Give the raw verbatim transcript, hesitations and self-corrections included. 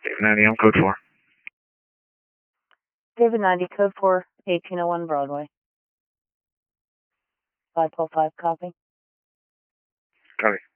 David ninety on code four. David ninety, code four, eighteen oh one Broadway. five twelve five, copy. Copy.